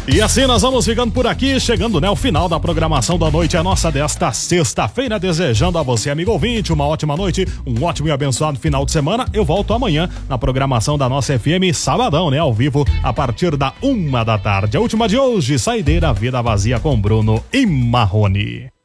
E assim nós vamos ficando por aqui, chegando, né, o final da programação da noite, a nossa desta sexta-feira, desejando a você, amigo ouvinte, uma ótima noite, um ótimo e abençoado final de semana. Eu volto amanhã na programação da nossa FM, sabadão, né, ao vivo, a partir da 1 da tarde. A última de hoje, Saideira Vida Vazia com Bruno e Marrone.